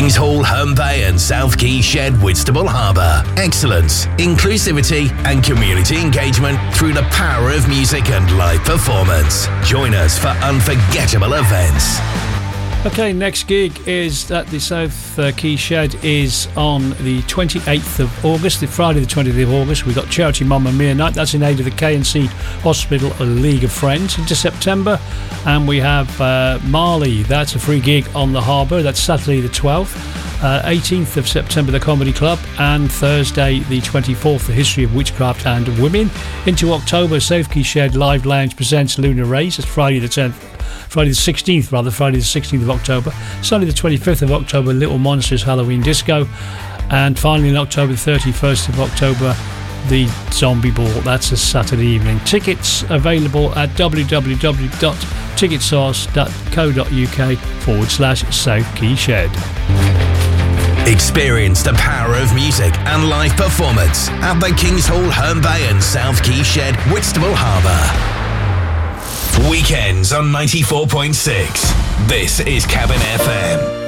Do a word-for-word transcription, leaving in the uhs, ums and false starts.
Kings Hall, Herne Bay and South Key Shed, Whitstable Harbour. Excellence, inclusivity and community engagement through the power of music and live performance. Join us for unforgettable events. Okay, next gig is at the South uh, Key Shed is on the twenty-eighth of August, the Friday the twentieth of August. We've got Charity Mamma Mia Night, that's in aid of the K and C Hospital League of Friends. Into September, and we have uh, Marley, that's a free gig on the Harbour, that's Saturday the twelfth. Uh, eighteenth of September, the Comedy Club, and Thursday the twenty-fourth, the History of Witchcraft and Women. Into October, South Key Shed Live Lounge presents Lunar Rays, that's Friday the tenth. Friday the sixteenth, rather, Friday the sixteenth of October. Sunday the twenty-fifth of October, Little Monsters Halloween Disco. And finally, in October, the thirty-first of October, the Zombie Ball. That's a Saturday evening. Tickets available at www.ticketsource.co.uk forward slash South Key Shed. Experience the power of music and live performance at the Kings Hall, Herne Bay and South Key Shed, Whitstable Harbour. Weekends on ninety-four point six. This is Cabin F M.